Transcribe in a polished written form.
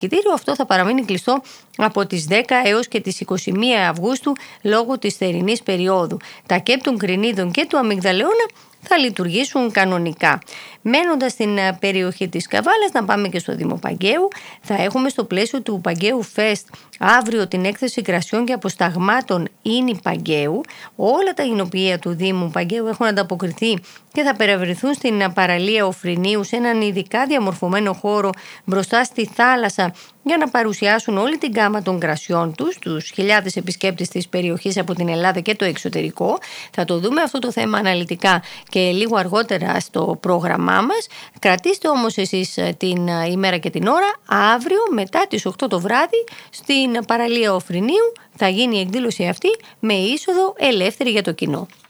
κτίριο αυτό θα παραμείνει κλειστό από τις 10 έως και τις 21 Αυγούστου λόγω της θερινής περίοδου. Τα ΚΕΠ των Κρινίδων και του Αμυγδαλαιώνα θα λειτουργήσουν κανονικά. Μένοντας στην περιοχή της Καβάλας, να πάμε και στο Δήμο Παγκαίου. Θα έχουμε στο πλαίσιο του Παγκαίου Fest αύριο την έκθεση κρασιών και αποσταγμάτων Ίνι Παγκαίου. Όλα τα γινοποιεία του Δήμου Παγκαίου έχουν ανταποκριθεί και θα περιβρεθούν στην παραλία Οφρινίου, σε έναν ειδικά διαμορφωμένο χώρο μπροστά στη θάλασσα, για να παρουσιάσουν όλη την γκάμα των κρασιών τους στους χιλιάδες επισκέπτες της περιοχής από την Ελλάδα και το εξωτερικό. Θα το δούμε αυτό το θέμα αναλυτικά και λίγο αργότερα στο πρόγραμμά μας. Κρατήστε όμως εσείς την ημέρα και την ώρα. Αύριο μετά τις 8 το βράδυ στην παραλία Οφρινίου θα γίνει η εκδήλωση αυτή με είσοδο ελεύθερη για το κοινό.